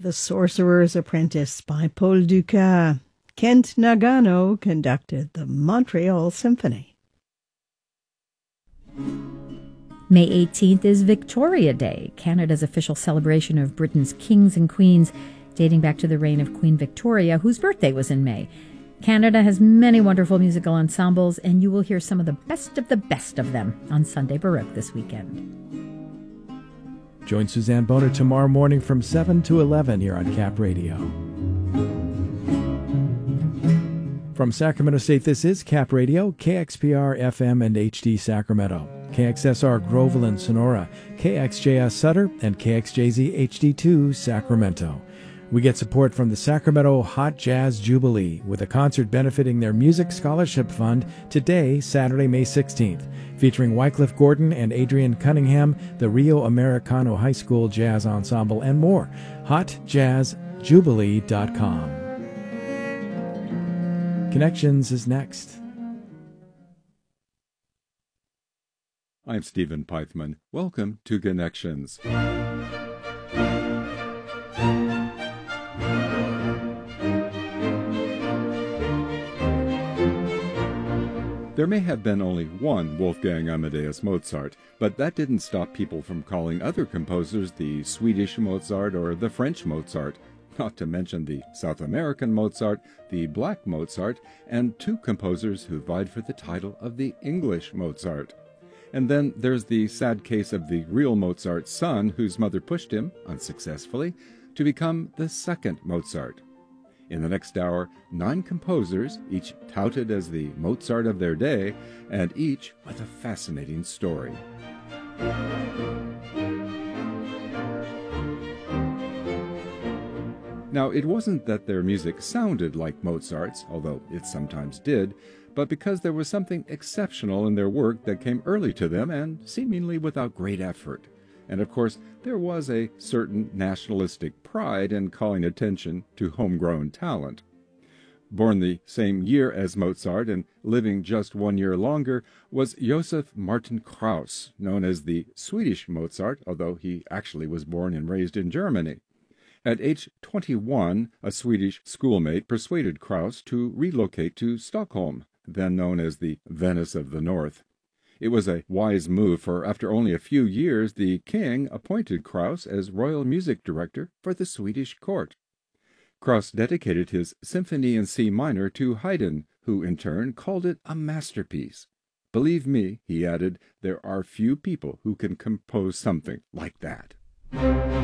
The Sorcerer's Apprentice by Paul Dukas. Kent Nagano conducted the Montreal Symphony. May 18th is Victoria Day, Canada's official celebration of Britain's kings and queens, dating back to the reign of Queen Victoria, whose birthday was in May. Canada has many wonderful musical ensembles, and you will hear some of the best of them on Sunday Baroque this weekend. Join Suzanne Boner tomorrow morning from 7 to 11 here on Cap Radio. From Sacramento State, this is Cap Radio, KXPR FM and HD Sacramento, KXSR Groveland Sonora, KXJS Sutter, and KXJZ HD2 Sacramento. We get support from the Sacramento Hot Jazz Jubilee with a concert benefiting their Music Scholarship Fund today, Saturday, May 16th, featuring Wycliffe Gordon and Adrian Cunningham, the Rio Americano High School Jazz Ensemble, and more. HotJazzJubilee.com. Connections is next. I'm Stephen Pythman. Welcome to Connections. There may have been only one Wolfgang Amadeus Mozart, but that didn't stop people from calling other composers the Swedish Mozart or the French Mozart, not to mention the South American Mozart, the Black Mozart, and two composers who vied for the title of the English Mozart. And then there's the sad case of the real Mozart's son, whose mother pushed him, unsuccessfully, to become the second Mozart. In the next hour, 9 composers, each touted as the Mozart of their day, and each with a fascinating story. Now, it wasn't that their music sounded like Mozart's, although it sometimes did, but because there was something exceptional in their work that came early to them and seemingly without great effort. And of course, there was a certain nationalistic pride in calling attention to homegrown talent. Born the same year as Mozart and living just 1 year longer was Joseph Martin Krauss, known as the Swedish Mozart, although he actually was born and raised in Germany. At age 21, a Swedish schoolmate persuaded Krauss to relocate to Stockholm, then known as the Venice of the North. It was a wise move, for after only a few years, the king appointed Krauss as royal music director for the Swedish court. Krauss dedicated his Symphony in C minor to Haydn, who in turn called it a masterpiece. "Believe me," he added, "there are few people who can compose something like that."